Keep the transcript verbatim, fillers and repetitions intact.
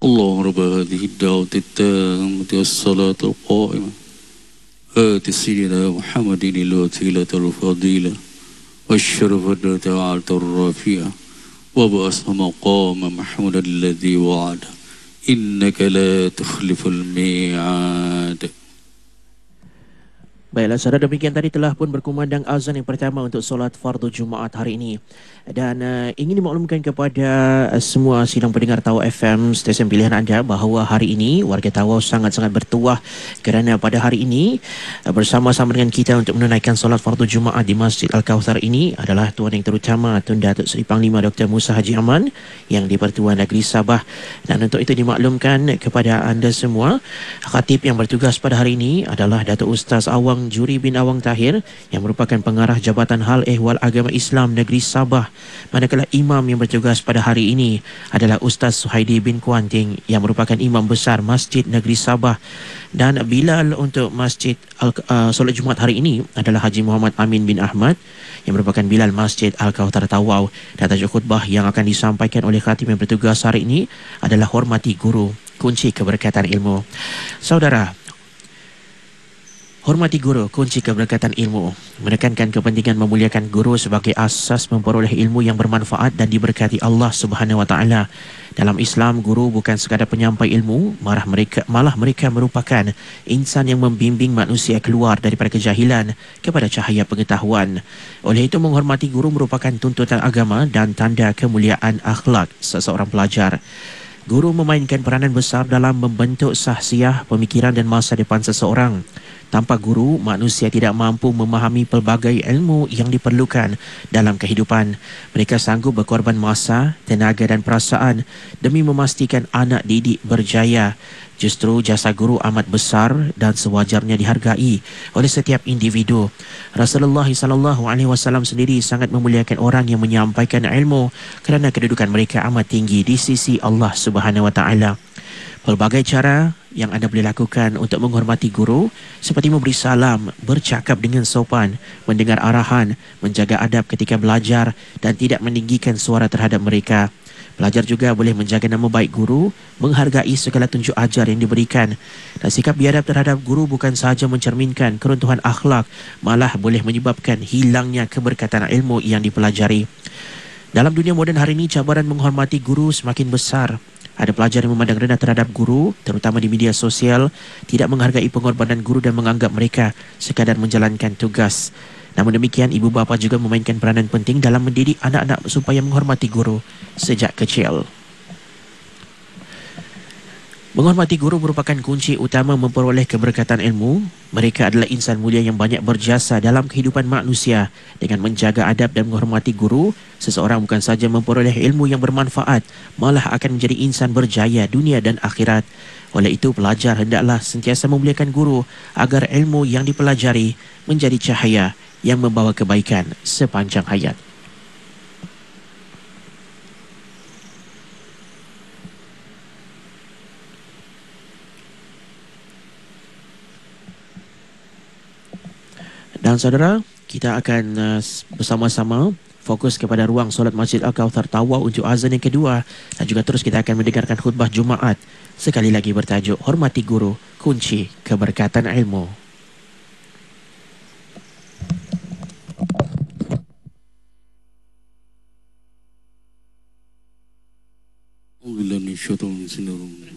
الله رب هذه الدعوة التامة والصلاة القائمة آت سيدنا محمد الوسيلة الفضيلة والشرف الدرجة الرفيعة وبأس مقام محمود الذي وعده إنك لا تخلف الميعاد. Baiklah, saudara, demikian tadi telah pun berkumandang azan yang pertama untuk solat fardu Jumaat hari ini. Dan uh, ingin dimaklumkan kepada uh, semua sidang pendengar Tawau F M, stesen pilihan anda, bahawa hari ini warga Tawau sangat-sangat bertuah kerana pada hari ini uh, bersama-sama dengan kita untuk menunaikan solat fardu Jumaat di Masjid Al-Kauthar ini adalah Tuan Yang Terutama Tun Datuk Seri Panglima Doktor Musa Haji Aman yang di Pertuan Negeri Sabah. Dan untuk itu dimaklumkan kepada anda semua, khatib yang bertugas pada hari ini adalah Datuk Ustaz Awang Juri bin Awang Tahir yang merupakan pengarah Jabatan Hal Ehwal Agama Islam Negeri Sabah. Manakala imam yang bertugas pada hari ini adalah Ustaz Suhaidi bin Kuanting yang merupakan imam besar Masjid Negeri Sabah. Dan bilal untuk Masjid uh, solat Jumaat hari ini adalah Haji Muhammad Amin bin Ahmad yang merupakan bilal Masjid Al-Kauthar Tawau. Dan tajuk khutbah yang akan disampaikan oleh khatib yang bertugas hari ini adalah hormati guru, kunci keberkatan ilmu. Saudara, hormati guru, kunci keberkatan ilmu. Menekankan kepentingan memuliakan guru sebagai asas memperoleh ilmu yang bermanfaat dan diberkati Allah Subhanahu Wa Taala. Dalam Islam, guru bukan sekadar penyampai ilmu, malah mereka malah mereka merupakan insan yang membimbing manusia keluar daripada kejahilan kepada cahaya pengetahuan. Oleh itu, menghormati guru merupakan tuntutan agama dan tanda kemuliaan akhlak seseorang pelajar. Guru memainkan peranan besar dalam membentuk sahsiah, pemikiran dan masa depan seseorang. Tanpa guru, manusia tidak mampu memahami pelbagai ilmu yang diperlukan dalam kehidupan. Mereka sanggup berkorban masa, tenaga dan perasaan demi memastikan anak didik berjaya. Justru jasa guru amat besar dan sewajarnya dihargai oleh setiap individu. Rasulullah sallallahu alaihi wasallam sendiri sangat memuliakan orang yang menyampaikan ilmu kerana kedudukan mereka amat tinggi di sisi Allah Subhanahu Wa Taala. Pelbagai cara yang anda boleh lakukan untuk menghormati guru seperti memberi salam, bercakap dengan sopan, mendengar arahan, menjaga adab ketika belajar dan tidak meninggikan suara terhadap mereka. Pelajar juga boleh menjaga nama baik guru, menghargai segala tunjuk ajar yang diberikan. Dan sikap biadab terhadap guru bukan sahaja mencerminkan keruntuhan akhlak, malah boleh menyebabkan hilangnya keberkatan ilmu yang dipelajari. Dalam dunia moden hari ini, cabaran menghormati guru semakin besar. Ada pelajar yang memandang rendah terhadap guru, terutama di media sosial, tidak menghargai pengorbanan guru dan menganggap mereka sekadar menjalankan tugas. Namun demikian, ibu bapa juga memainkan peranan penting dalam mendidik anak-anak supaya menghormati guru sejak kecil. Menghormati guru merupakan kunci utama memperoleh keberkatan ilmu. Mereka adalah insan mulia yang banyak berjasa dalam kehidupan manusia. Dengan menjaga adab dan menghormati guru, seseorang bukan saja memperoleh ilmu yang bermanfaat, malah akan menjadi insan berjaya dunia dan akhirat. Oleh itu, pelajar hendaklah sentiasa memuliakan guru agar ilmu yang dipelajari menjadi cahaya yang membawa kebaikan sepanjang hayat. Dan saudara, kita akan uh, bersama-sama fokus kepada ruang solat Masjid Al-Kauthar Tawau untuk azan yang kedua, dan juga terus kita akan mendengarkan khutbah Jumaat sekali lagi bertajuk Hormati Guru, Kunci Keberkatan Ilmu. Alhamdulillah min syaitanir rajim.